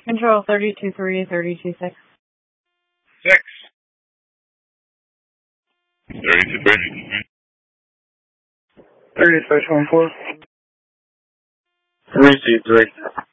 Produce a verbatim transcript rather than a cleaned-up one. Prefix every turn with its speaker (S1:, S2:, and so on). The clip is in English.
S1: Control thirty-two three, thirty-two six.
S2: Six. thirty-two three.
S3: thirty-six one four.
S4: three C three.